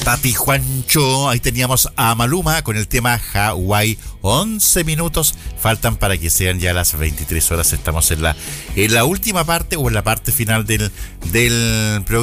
Papi Juancho. Ahí teníamos a Maluma con el tema Hawái. 11 minutos faltan para que sean ya las 23 horas. Estamos en la última parte o en la parte final del programa.